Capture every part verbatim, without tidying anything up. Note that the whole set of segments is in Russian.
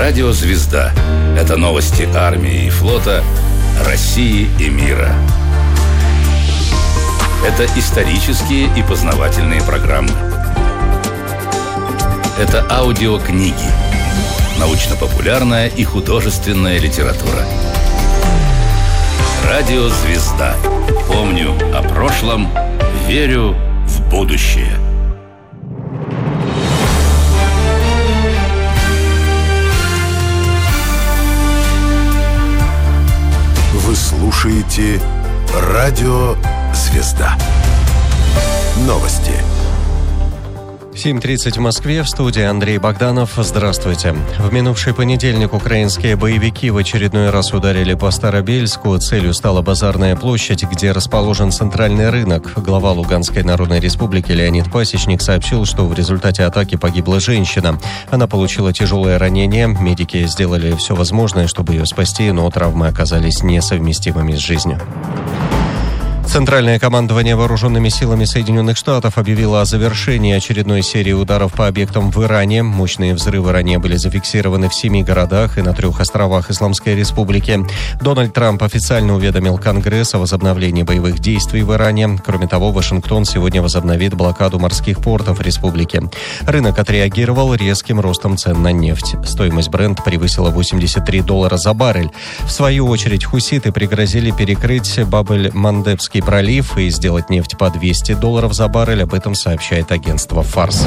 Радио «Звезда» — это новости армии и флота, России и мира. Это исторические и познавательные программы. Это аудиокниги, научно-популярная и художественная литература. Радио «Звезда». Помню о прошлом, верю в будущее. Вы слушаете Радио «Звезда». Новости. семь тридцать в Москве, в студии Андрей Богданов. Здравствуйте. В минувший понедельник украинские боевики в очередной раз ударили по Старобельску. Целью стала Базарная площадь, где расположен центральный рынок. Глава Луганской Народной Республики Леонид Пасечник сообщил, что в результате атаки погибла женщина. Она получила тяжелое ранение. Медики сделали все возможное, чтобы ее спасти, но травмы оказались несовместимыми с жизнью. Центральное командование Вооруженными силами Соединенных Штатов объявило о завершении очередной серии ударов по объектам в Иране. Мощные взрывы ранее были зафиксированы в семи городах и на трех островах Исламской Республики. Дональд Трамп официально уведомил Конгресс о возобновлении боевых действий в Иране. Кроме того, Вашингтон сегодня возобновит блокаду морских портов республики. Рынок отреагировал резким ростом цен на нефть. Стоимость Брент превысила восемьдесят три доллара за баррель. В свою очередь, хуситы пригрозили перекрыть Бабель-Мандебский пролив и сделать нефть по двести долларов за баррель. Об этом сообщает агентство «Фарс».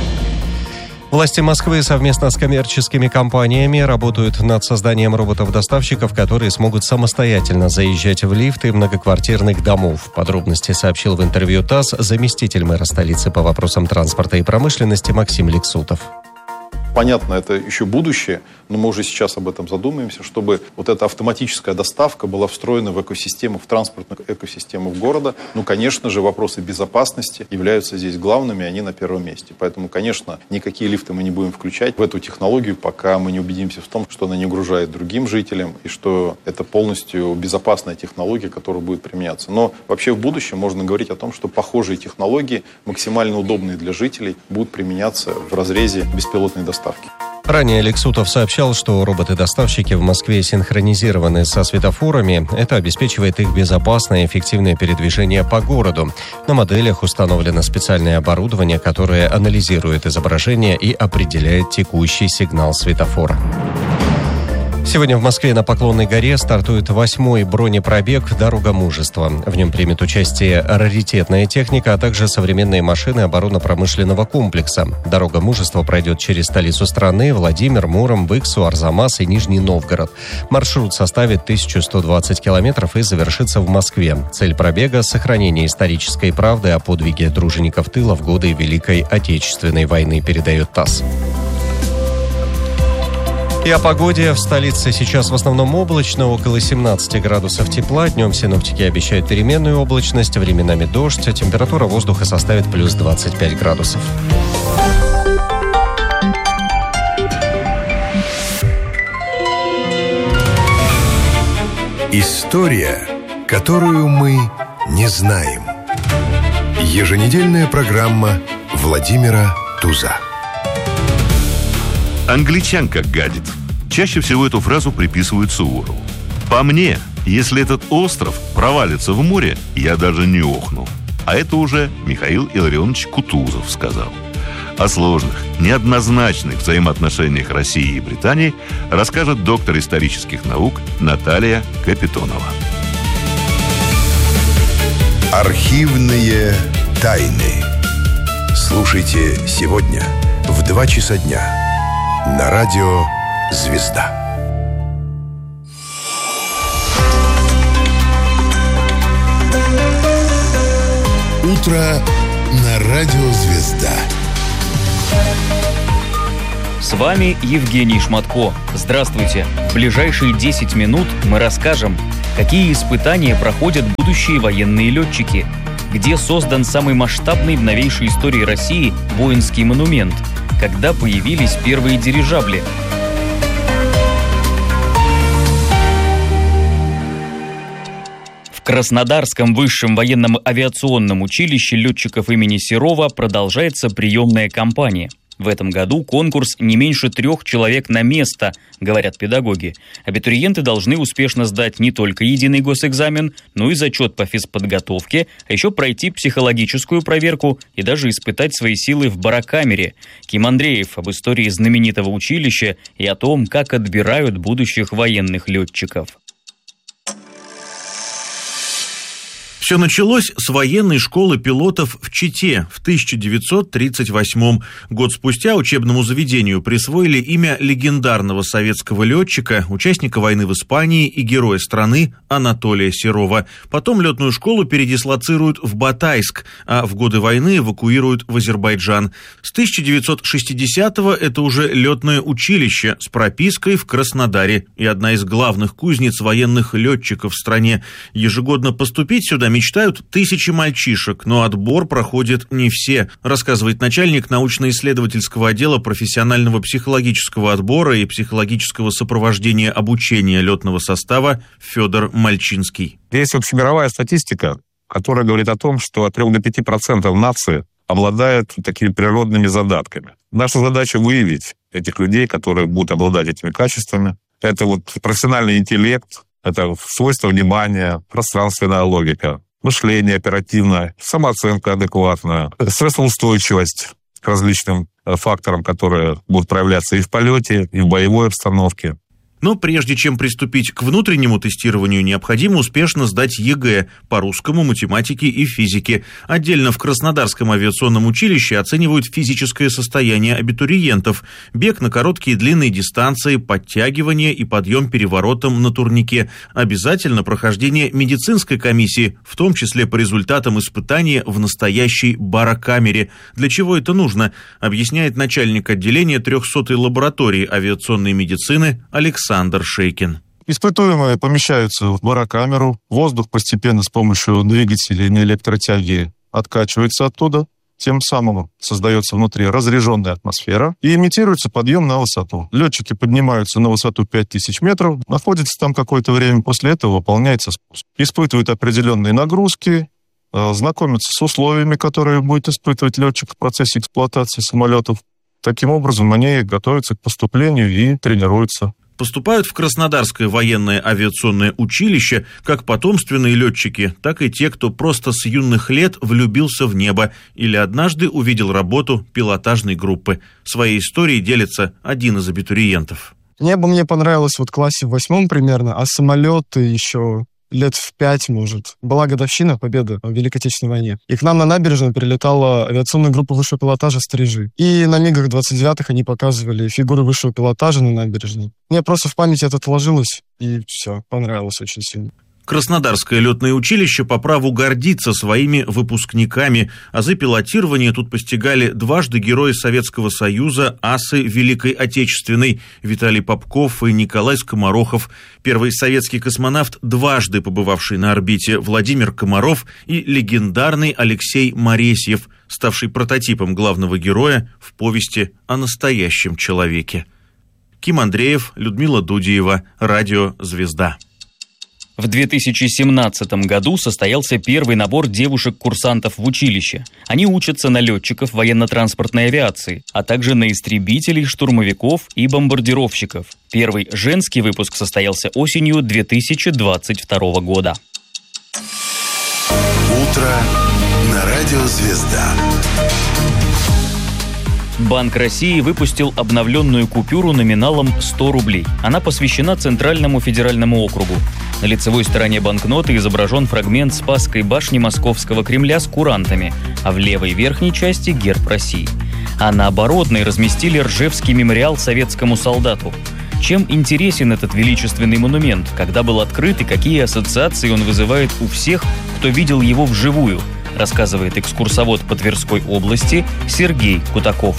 Власти Москвы совместно с коммерческими компаниями работают над созданием роботов-доставщиков, которые смогут самостоятельно заезжать в лифты многоквартирных домов. Подробности сообщил в интервью ТАСС заместитель мэра столицы по вопросам транспорта и промышленности Максим Лексутов. Понятно, это еще будущее, но мы уже сейчас об этом задумаемся, чтобы вот эта автоматическая доставка была встроена в экосистему, в транспортную экосистему города. Ну, конечно же, вопросы безопасности являются здесь главными, они на первом месте. Поэтому, конечно, никакие лифты мы не будем включать в эту технологию, пока мы не убедимся в том, что она не угрожает другим жителям и что это полностью безопасная технология, которая будет применяться. Но вообще в будущем можно говорить о том, что похожие технологии, максимально удобные для жителей, будут применяться в разрезе беспилотной доставки. Ранее Лексутов сообщал, что роботы-доставщики в Москве синхронизированы со светофорами. Это обеспечивает их безопасное и эффективное передвижение по городу. На моделях установлено специальное оборудование, которое анализирует изображение и определяет текущий сигнал светофора. Сегодня в Москве на Поклонной горе стартует восьмой бронепробег «Дорога мужества». В нем примет участие раритетная техника, а также современные машины оборонно-промышленного комплекса. «Дорога мужества» пройдет через столицу страны – Владимир, Муром, Быксу, Арзамас и Нижний Новгород. Маршрут составит тысячу сто двадцать километров и завершится в Москве. Цель пробега – сохранение исторической правды о подвиге тружеников тыла в годы Великой Отечественной войны, передает ТАСС. И о погоде. В столице сейчас в основном облачно, около семнадцати градусов тепла. Днем синоптики обещают переменную облачность, временами дождь, а температура воздуха составит плюс двадцать пять градусов. История, которую мы не знаем. Еженедельная программа Владимира Туза. Англичанка гадит. Чаще всего эту фразу приписывают Суворову. По мне, если этот остров провалится в море, я даже не охну. А это уже Михаил Илларионович Кутузов сказал. О сложных, неоднозначных взаимоотношениях России и Британии расскажет доктор исторических наук Наталья Капитонова. Архивные тайны. Слушайте сегодня в два часа дня на радио «Звезда». Утро на радио «Звезда». С вами Евгений Шматко. Здравствуйте. В ближайшие десять минут мы расскажем, какие испытания проходят будущие военные летчики, где создан самый масштабный в новейшей истории России воинский монумент, когда появились первые дирижабли. В Краснодарском высшем военном авиационном училище летчиков имени Серова продолжается приемная кампания. В этом году конкурс не меньше трех человек на место, говорят педагоги. Абитуриенты должны успешно сдать не только единый госэкзамен, но и зачет по физподготовке, а еще пройти психологическую проверку и даже испытать свои силы в барокамере. Ким Андреев об истории знаменитого училища и о том, как отбирают будущих военных летчиков. Все началось с военной школы пилотов в Чите в тысяча девятьсот тридцать восьмом. Год спустя учебному заведению присвоили имя легендарного советского летчика, участника войны в Испании и героя страны Анатолия Серова. Потом летную школу передислоцируют в Батайск, а в годы войны эвакуируют в Азербайджан. С тысяча девятьсот шестидесятого это уже летное училище с пропиской в Краснодаре и одна из главных кузнец военных летчиков в стране. Ежегодно поступить сюда мечтают тысячи мальчишек, но отбор проходит не все, рассказывает начальник научно-исследовательского отдела профессионального психологического отбора и психологического сопровождения обучения летного состава Федор Мальчинский. Есть общемировая статистика, которая говорит о том, что от трёх до пяти процентов нации обладают такими природными задатками. Наша задача выявить этих людей, которые будут обладать этими качествами. Это вот профессиональный интеллект, это свойство внимания, пространственная логика, мышление оперативное, самооценка адекватная, стрессоустойчивость к различным факторам, которые будут проявляться и в полете, и в боевой обстановке. Но прежде чем приступить к внутреннему тестированию, необходимо успешно сдать ЕГЭ по русскому, математике и физике. Отдельно в Краснодарском авиационном училище оценивают физическое состояние абитуриентов, бег на короткие и длинные дистанции, подтягивание и подъем переворотом на турнике. Обязательно прохождение медицинской комиссии, в том числе по результатам испытания в настоящей барокамере. Для чего это нужно, объясняет начальник отделения трехсотой лаборатории авиационной медицины Александр Александр Шейкин. Испытуемые помещаются в барокамеру, воздух постепенно с помощью двигателей на электротяге откачивается оттуда, тем самым создается внутри разряженная атмосфера и имитируется подъем на высоту. Летчики поднимаются на высоту пять тысяч метров, находятся там какое-то время, после этого выполняется спуск. Испытывают определенные нагрузки, знакомятся с условиями, которые будет испытывать летчик в процессе эксплуатации самолетов. Таким образом, они готовятся к поступлению и тренируются. Поступают в Краснодарское военное авиационное училище как потомственные летчики, так и те, кто просто с юных лет влюбился в небо или однажды увидел работу пилотажной группы. Своей историей делится один из абитуриентов. Небо мне понравилось вот в классе в восьмом примерно, а самолеты еще лет в пять, может. Была годовщина победы в Великой Отечественной войне. И к нам на набережную прилетала авиационная группа высшего пилотажа «Стрижи». И на мигах двадцать девятых они показывали фигуры высшего пилотажа на набережной. Мне просто в память это отложилось, и все, понравилось очень сильно. Краснодарское летное училище по праву гордится своими выпускниками. Азы пилотирования тут постигали дважды герои Советского Союза, асы Великой Отечественной Виталий Попков и Николай Скоморохов. Первый советский космонавт, дважды побывавший на орбите, Владимир Комаров, и легендарный Алексей Моресьев, ставший прототипом главного героя в повести о настоящем человеке. Ким Андреев, Людмила Дудиева, Радио «Звезда». В две тысячи семнадцатом году состоялся первый набор девушек-курсантов в училище. Они учатся на летчиков военно-транспортной авиации, а также на истребителей, штурмовиков и бомбардировщиков. Первый женский выпуск состоялся осенью две тысячи двадцать второго года. Утро на радио «Звезда». Банк России выпустил обновленную купюру номиналом сто рублей. Она посвящена Центральному федеральному округу. На лицевой стороне банкноты изображен фрагмент Спасской башни Московского Кремля с курантами, а в левой верхней части герб России. А на оборотной разместили Ржевский мемориал советскому солдату. Чем интересен этот величественный монумент, когда был открыт и какие ассоциации он вызывает у всех, кто видел его вживую, рассказывает экскурсовод по Тверской области Сергей Кутаков.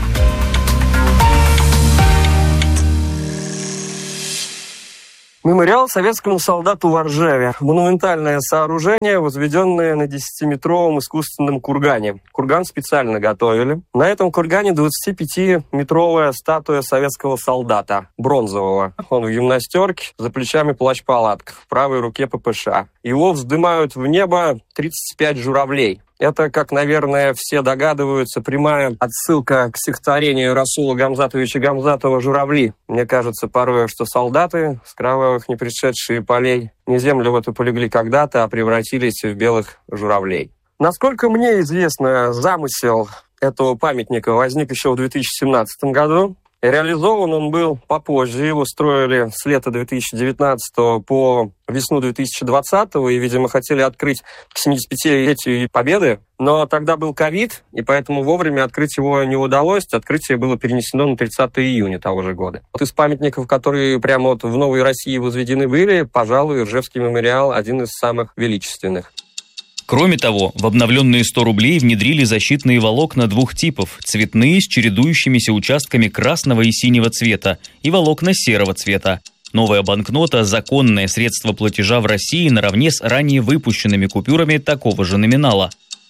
Мемориал советскому солдату в Ржеве. Монументальное сооружение, возведенное на десятиметровом искусственном кургане. Курган специально готовили. На этом кургане двадцатипятиметровая статуя советского солдата, бронзового. Он в гимнастерке, за плечами плащ-палатка, в правой руке ППШ. Его вздымают в небо тридцать пять журавлей. Это, как, наверное, все догадываются, прямая отсылка к стихотворению Расула Гамзатовича Гамзатова «Журавли». Мне кажется порой, что солдаты с кровавых не пришедшие полей не землю в эту полегли когда-то, а превратились в белых журавлей. Насколько мне известно, замысел этого памятника возник еще в две тысячи семнадцатом году. Реализован он был попозже. Его строили с лета две тысячи девятнадцатого по весну две тысячи двадцатого и, видимо, хотели открыть к семидесятипятилетию Победы. Но тогда был ковид, и поэтому вовремя открыть его не удалось. Открытие было перенесено на тридцатое июня того же года. Вот из памятников, которые прямо вот в Новой России возведены были, пожалуй, Ржевский мемориал один из самых величественных. Кроме того, в обновленные сто рублей внедрили защитные волокна двух типов – цветные с чередующимися участками красного и синего цвета и волокна серого цвета. Новая банкнота – законное средство платежа в России наравне с ранее выпущенными купюрами такого же номинала.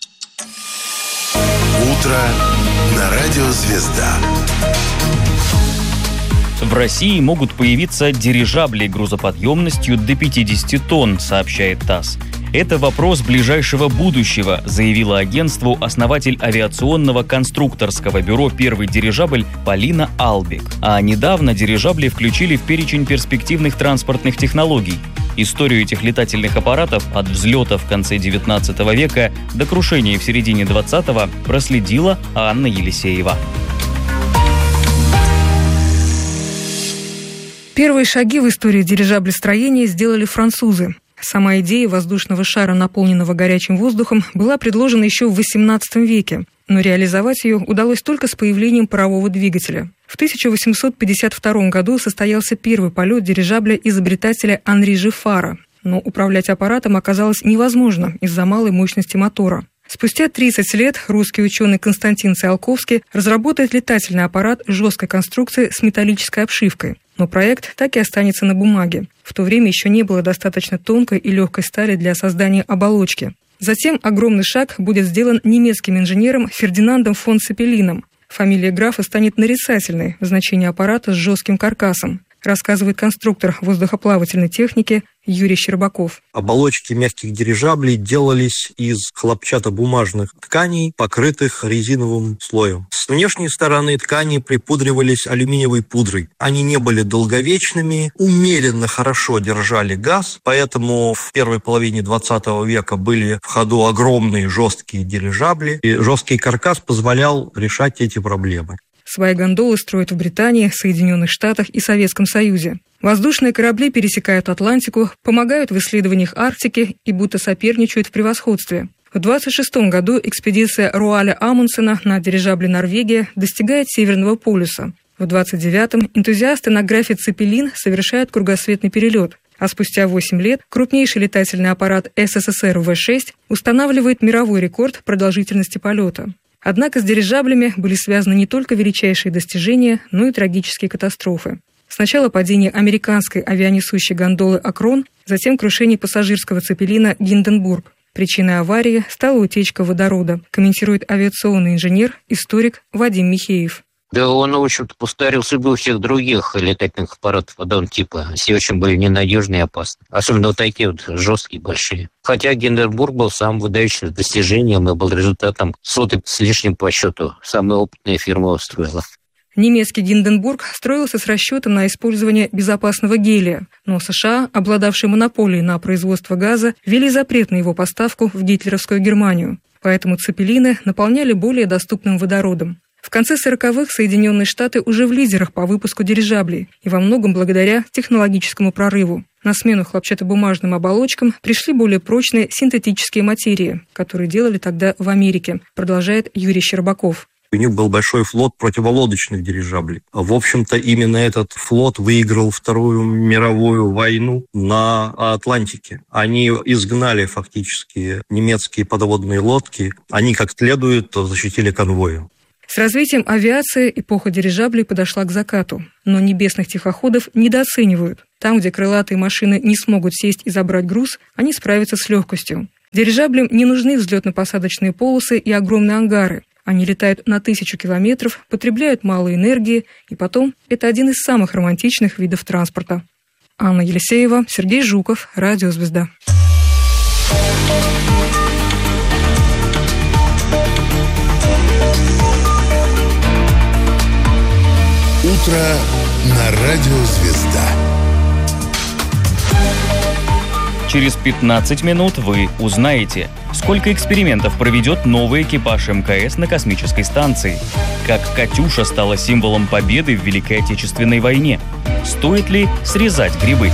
Утро на радио «Звезда». В России могут появиться дирижабли грузоподъемностью до пятидесяти тонн, сообщает ТАСС. Это вопрос ближайшего будущего, заявила агентству основатель авиационного конструкторского бюро «Первый дирижабль» Полина Албик. А недавно дирижабли включили в перечень перспективных транспортных технологий. Историю этих летательных аппаратов от взлета в конце девятнадцатого века до крушения в середине двадцатого проследила Анна Елисеева. Первые шаги в истории дирижаблестроения сделали французы. Сама идея воздушного шара, наполненного горячим воздухом, была предложена еще в восемнадцатом веке, но реализовать ее удалось только с появлением парового двигателя. В тысяча восемьсот пятьдесят втором году состоялся первый полет дирижабля изобретателя Анри Жифара, но управлять аппаратом оказалось невозможно из-за малой мощности мотора. Спустя тридцать лет русский ученый Константин Циолковский разработает летательный аппарат жесткой конструкции с металлической обшивкой. Но проект так и останется на бумаге. В то время еще не было достаточно тонкой и легкой стали для создания оболочки. Затем огромный шаг будет сделан немецким инженером Фердинандом фон Цепелином. Фамилия графа станет нарицательной в значении аппарата с жестким каркасом, рассказывает конструктор воздухоплавательной техники Юрий Щербаков. Оболочки мягких дирижаблей делались из хлопчатобумажных тканей, покрытых резиновым слоем. С внешней стороны ткани припудривались алюминиевой пудрой. Они не были долговечными, умеренно хорошо держали газ, поэтому в первой половине двадцатого века были в ходу огромные жесткие дирижабли, и жесткий каркас позволял решать эти проблемы. Свои гондолы строят в Британии, Соединенных Штатах и Советском Союзе. Воздушные корабли пересекают Атлантику, помогают в исследованиях Арктики и будто соперничают в превосходстве. В двадцать шестом году экспедиция Руаля Амундсена на дирижабле «Норвегия» достигает Северного полюса. В двадцать девятом энтузиасты на графе «Цепелин» совершают кругосветный перелет. А спустя восемь лет крупнейший летательный аппарат СССР вэ шесть устанавливает мировой рекорд продолжительности полета. Однако с дирижаблями были связаны не только величайшие достижения, но и трагические катастрофы. Сначала падение американской авианесущей гондолы «Акрон», затем крушение пассажирского цепелина «Гинденбург». Причиной аварии стала утечка водорода, комментирует авиационный инженер, историк Вадим Михеев. Да он, в общем-то, повторил судьбу всех других летательных аппаратов подобного типа. Все очень были ненадежные и опасны. Особенно вот такие вот жесткие, большие. Хотя Гинденбург был самым выдающим достижением и был результатом сотой с лишним по счету. Самая опытная фирма его строила. Немецкий Гинденбург строился с расчетом на использование безопасного гелия, но США, обладавшие монополией на производство газа, ввели запрет на его поставку в гитлеровскую Германию. Поэтому цепелины наполняли более доступным водородом. В конце сороковых Соединенные Штаты уже в лидерах по выпуску дирижаблей, и во многом благодаря технологическому прорыву. На смену хлопчатобумажным оболочкам пришли более прочные синтетические материи, которые делали тогда в Америке, продолжает Юрий Щербаков. У них был большой флот противолодочных дирижаблей. В общем-то, именно этот флот выиграл Вторую мировую войну на Атлантике. Они изгнали фактически немецкие подводные лодки. Они как следует защитили конвои. С развитием авиации эпоха дирижаблей подошла к закату, но небесных тихоходов недооценивают. Там, где крылатые машины не смогут сесть и забрать груз, они справятся с легкостью. Дирижаблям не нужны взлетно-посадочные полосы и огромные ангары. Они летают на тысячу километров, потребляют мало энергии, и потом это один из самых романтичных видов транспорта. Анна Елисеева, Сергей Жуков, Радио «Звезда». Утро на радио «Звезда». Через пятнадцать минут вы узнаете, сколько экспериментов проведет новый экипаж эм ка эс на космической станции, как «Катюша» стала символом победы в Великой Отечественной войне, стоит ли срезать грибы.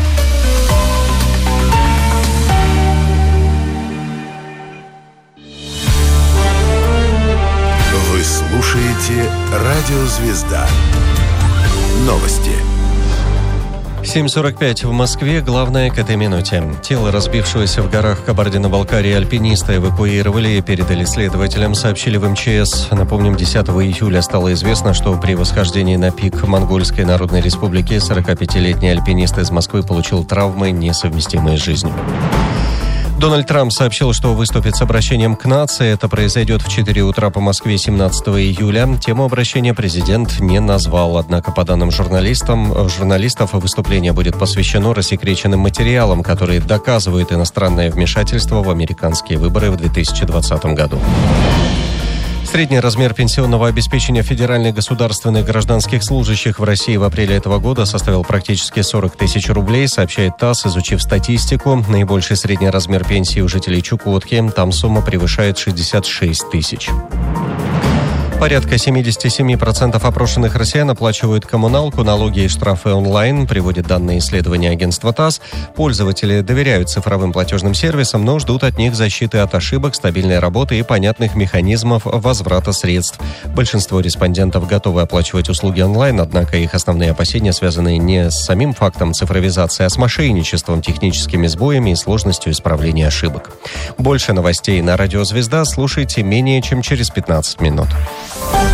Вы слушаете радио «Звезда». Новости. семь сорок пять в Москве. Главное к этой минуте. Тело разбившегося в горах Кабардино-Балкарии альпиниста эвакуировали и передали следователям, сообщили в эм че эс. Напомним, десятого июля стало известно, что при восхождении на пик Монгольской Народной Республики сорокапятилетний альпинист из Москвы получил травмы, несовместимые с жизнью. Дональд Трамп сообщил, что выступит с обращением к нации. Это произойдет в четыре утра по Москве семнадцатого июля. Тему обращения президент не назвал. Однако, по данным журналистам, журналистов, выступление будет посвящено рассекреченным материалам, которые доказывают иностранное вмешательство в американские выборы в две тысячи двадцатом году. Средний размер пенсионного обеспечения федеральных государственных гражданских служащих в России в апреле этого года составил практически сорок тысяч рублей, сообщает ТАСС, изучив статистику. Наибольший средний размер пенсии у жителей Чукотки. Там сумма превышает шестьдесят шесть тысяч. Порядка семьдесят семь процентов опрошенных россиян оплачивают коммуналку, налоги и штрафы онлайн, приводит данные исследования агентства ТАСС. Пользователи доверяют цифровым платежным сервисам, но ждут от них защиты от ошибок, стабильной работы и понятных механизмов возврата средств. Большинство респондентов готовы оплачивать услуги онлайн, однако их основные опасения связаны не с самим фактом цифровизации, а с мошенничеством, техническими сбоями и сложностью исправления ошибок. Больше новостей на радио «Звезда» слушайте менее чем через пятнадцать минут.